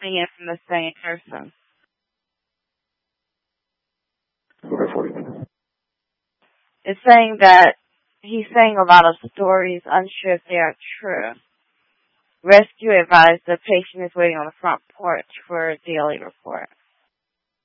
it from the same person. It's saying that he's saying a lot of stories, unsure if they are true. Rescue advised the patient is waiting on the front porch for a daily report.